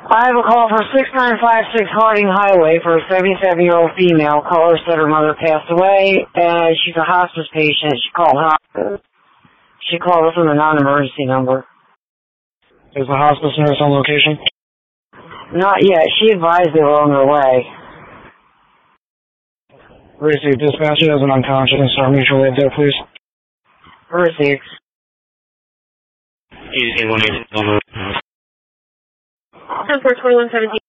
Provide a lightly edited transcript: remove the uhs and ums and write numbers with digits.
I have a call for 6956 Harding Highway for a 77-year-old female. Caller said her mother passed away, and she's a hospice patient. She called hospice. She called us with a non-emergency number. Is the hospice nurse on location? Not yet. She advised they were on their way. Received. Dispatcher has an unconscious and start mutual aid there, please. Received. 10-4-21-17.